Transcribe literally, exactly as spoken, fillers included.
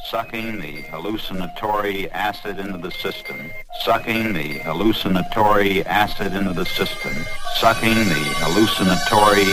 sucking the hallucinatory acid into the system, sucking the hallucinatory acid into the system, sucking the hallucinatory